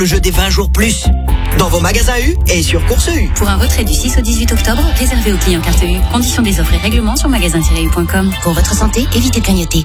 Le jeu des 20 jours plus. Dans vos magasins U et sur Course U. Pour un retrait du 6 au 18 octobre, réservé aux clients carte U. Conditions des offres et règlements sur magasin-u.com. Pour votre santé, évitez de clignoter.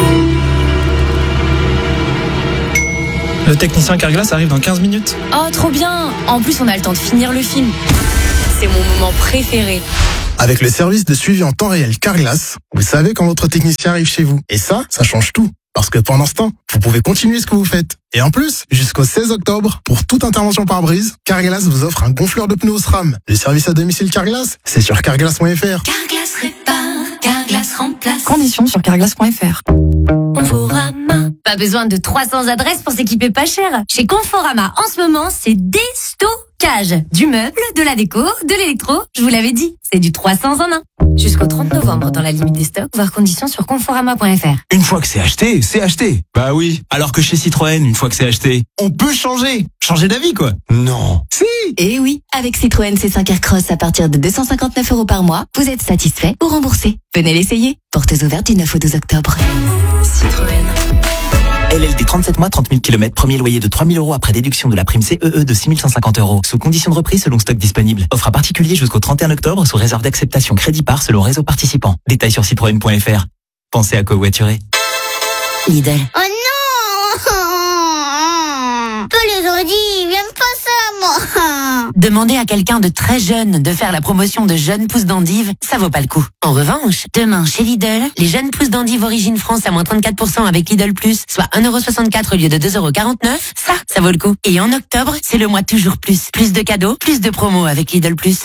Le technicien Carglass arrive dans 15 minutes. Oh, trop bien! En plus, on a le temps de finir le film. C'est mon moment préféré. Avec le service de suivi en temps réel Carglass, vous savez quand votre technicien arrive chez vous. Et ça change tout. Parce que pendant ce temps, vous pouvez continuer ce que vous faiite. Et en plus, jusqu'au 16 octobre, pour toute intervention par brise, Carglass vous offre un gonfleur de pneus au SRAM. Le service à domicile Carglass, c'est sur carglass.fr. Carglass répare, Carglass remplace. Conditions sur carglass.fr. Conforama. Pas besoin de 300 adresses pour s'équiper pas cher. Chez Conforama, en ce moment, c'est déstockage. Du meuble, de la déco, de l'électro. Je vous l'avais dit, c'est du 300 en 1. Jusqu'au 30 novembre dans la limite des stocks, voir conditions sur conforama.fr. Une fois que c'est acheté, c'est acheté. Bah oui. Alors que chez Citroën, une fois que c'est acheté, on peut changer. Changer d'avis, quoi. Non. Si. Et oui, avec Citroën C5 Aircross à partir de 259 € par mois, vous êtes satisfait ou remboursé. Venez l'essayer. Portes ouvertes du 9 au 12 octobre. Citroën. LLD 37 mois, 30 000 km, premier loyer de 3 000 € après déduction de la prime CEE de 6 150 €. Sous condition de reprise selon stock disponible. Offre à particulier jusqu'au 31 octobre sous réserve d'acceptation crédit par selon réseau participant. Détails sur citroën.fr. Pensez à covoiturer. Lidl. Oh non! Pas les ordi, j'aime pas ça, moi! Demandez à quelqu'un de très jeune de faire la promotion de jeunes pousses d'endives, ça vaut pas le coup. En revanche, demain chez Lidl, les jeunes pousses d'endives origine France à moins 34% avec Lidl Plus, soit 1,64 € au lieu de 2,49 €, ça vaut le coup. Et en octobre, c'est le mois toujours plus. Plus de cadeaux, plus de promos avec Lidl Plus.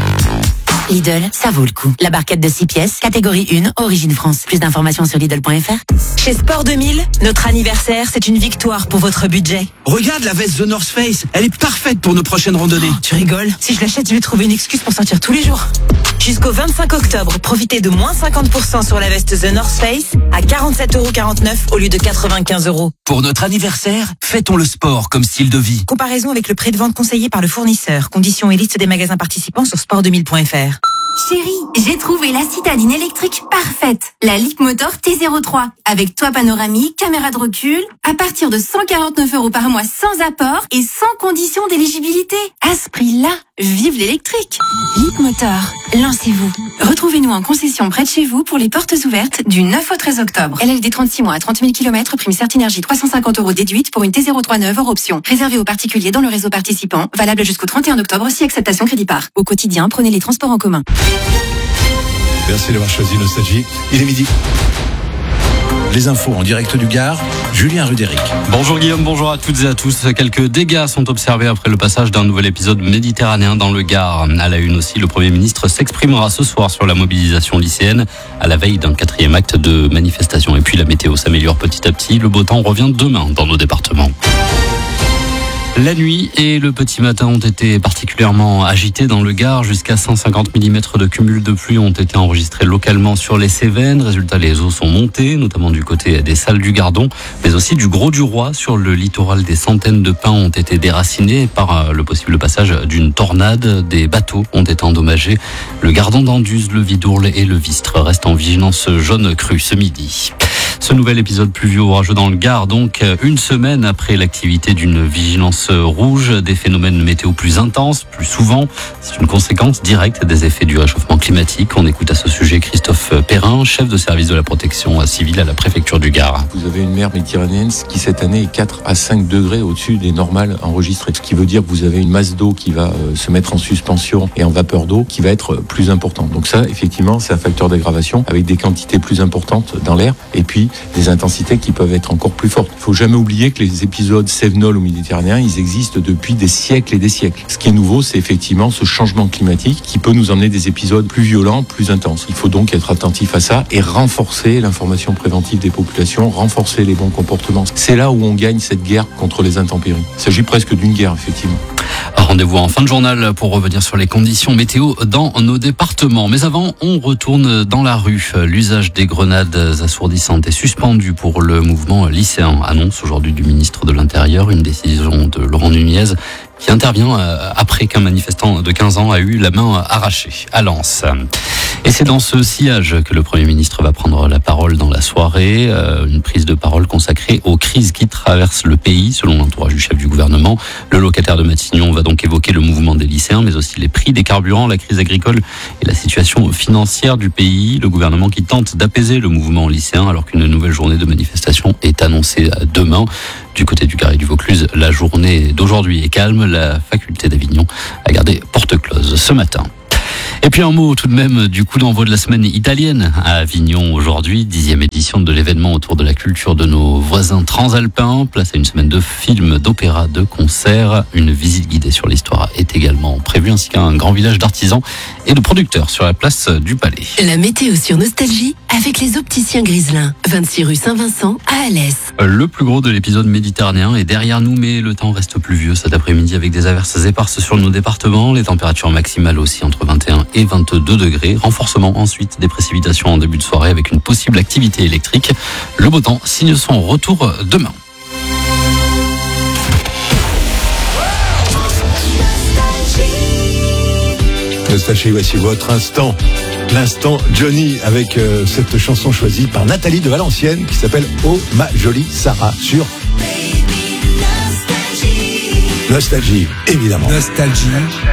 Lidl, ça vaut le coup. La barquette de 6 pièces, catégorie 1, origine France. Plus d'informations sur Lidl.fr. Chez Sport 2000, notre anniversaire, c'est une victoire pour votre budget. Regarde la veste The North Face. Elle est parfaite pour nos prochaines randonnées. Oh, tu rigoles? Si je l'achète, je vais trouver une excuse pour sortir tous les jours. Jusqu'au 25 octobre, profitez de moins 50% sur la veste The North Face à 47,49 € au lieu de 95 €. Pour notre anniversaire, fêtons le sport comme style de vie. Comparaison avec le prix de vente conseillé par le fournisseur. Conditions et liste des magasins participants sur sport2000.fr. Chérie, j'ai trouvé la citadine électrique parfaite. La Leapmotor T03. Avec toit panoramique, caméra de recul, à partir de 149 € par mois sans apport et sans condition d'éligibilité. À ce prix-là, vive l'électrique. Leapmotor, lancez-vous. Retrouvez-nous en concession près de chez vous pour les portes ouvertes du 9 au 13 octobre. LLD 36 mois à 30 000 km, prime Certinergie 350 € déduite pour une T03 neuve hors option. Réservé aux particuliers dans le réseau participant. Valable jusqu'au 31 octobre si acceptation crédit par. Au quotidien, prenez les transports en commun. Merci d'avoir choisi Nostalgie. Il est midi. Les infos en direct du Gard, Julien Rudéric. Bonjour Guillaume, bonjour à toutes et à tous. Quelques dégâts sont observés après le passage d'un nouvel épisode méditerranéen dans le Gard. À la une aussi, le Premier ministre s'exprimera ce soir sur la mobilisation lycéenne à la veille d'un 4e acte de manifestation. Et puis la météo s'améliore petit à petit. Le beau temps revient demain dans nos départements. La nuit et le petit matin ont été particulièrement agités dans le Gard. Jusqu'à 150 mm de cumul de pluie ont été enregistrés localement sur les Cévennes. Résultat, les eaux sont montées, notamment du côté des Salles du Gardon, mais aussi du Gros du Roi. Sur le littoral, des centaines de pins ont été déracinés par le possible passage d'une tornade. Des bateaux ont été endommagés. Le Gardon d'Anduze, le Vidourle et le Vistre restent en vigilance jaune crue ce midi. Ce nouvel épisode pluvieux orageux dans le Gard, donc une semaine après l'activité d'une vigilance rouge, des phénomènes météo plus intenses, plus souvent. C'est une conséquence directe des effets du réchauffement climatique. On écoute à ce sujet Christophe Perrin, chef de service de la protection civile à la préfecture du Gard. Vous avez une mer méditerranéenne qui cette année est 4 à 5 degrés au-dessus des normales enregistrées. Ce qui veut dire que vous avez une masse d'eau qui va se mettre en suspension et en vapeur d'eau qui va être plus importante. Donc ça, effectivement, c'est un facteur d'aggravation avec des quantités plus importantes dans l'air et puis des intensités qui peuvent être encore plus fortes. Il ne faut jamais oublier que les épisodes cévenols ou méditerranéens, ils existent depuis des siècles et des siècles. Ce qui est nouveau, c'est effectivement ce changement climatique qui peut nous emmener des épisodes plus violents, plus intenses. Il faut donc être attentif à ça et renforcer l'information préventive des populations, renforcer les bons comportements. C'est là où on gagne cette guerre contre les intempéries. Il s'agit presque d'une guerre, effectivement. Rendez-vous en fin de journal pour revenir sur les conditions météo dans nos départements. Mais avant, on retourne dans la rue. L'usage des grenades assourdissantes est suspendu pour le mouvement lycéen. Annonce aujourd'hui du ministre de l'Intérieur, une décision de Laurent Nunez qui intervient après qu'un manifestant de 15 ans a eu la main arrachée à Lens. Et c'est dans ce sillage que le Premier ministre va prendre la parole dans la soirée. Une prise de parole consacrée aux crises qui traversent le pays, selon l'entourage du chef du gouvernement. Le locataire de Matignon va donc évoquer le mouvement des lycéens, mais aussi les prix des carburants, la crise agricole et la situation financière du pays. Le gouvernement qui tente d'apaiser le mouvement lycéen alors qu'une nouvelle journée de manifestation est annoncée demain. Du côté du Carré du Vaucluse, la journée d'aujourd'hui est calme. La faculté d'Avignon a gardé porte close ce matin. Et puis un mot tout de même du coup d'envoi de la semaine italienne à Avignon aujourd'hui, 10e édition de l'événement autour de la culture de nos voisins transalpins. Place à une semaine de films, d'opéra, de concerts. Une visite guidée sur l'histoire est également prévue, ainsi qu'un grand village d'artisans et de producteurs sur la place du Palais. La météo sur Nostalgie avec les opticiens Griselin, 26 rue Saint-Vincent à Alès. Le plus gros de l'épisode méditerranéen est derrière nous, mais le temps reste pluvieux cet après-midi avec des averses éparses sur nos départements. Les températures maximales aussi entre 21 et 22 degrés. Renforcement ensuite des précipitations en début de soirée avec une possible activité électrique. Le beau temps signe son retour demain. Nostalgie, voici votre instant. L'instant Johnny avec cette chanson choisie par Nathalie de Valenciennes qui s'appelle Oh ma jolie Sarah sur Nostalgie, évidemment. Nostalgie.